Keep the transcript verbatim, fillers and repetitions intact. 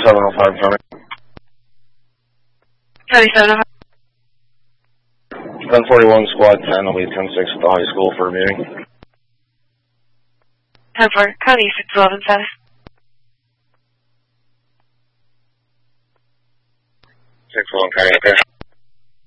seven oh five, County. County seven oh five. ten forty-one, Squad ten, will be ten six at the high school for a meeting. ten four, County six eleven status. six eleven, County, okay.